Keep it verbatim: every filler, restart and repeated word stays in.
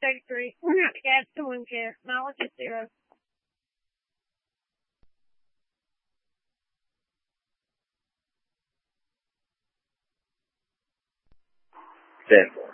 thirty-three. We're not gas to one care. Knowledge is zero. Ten.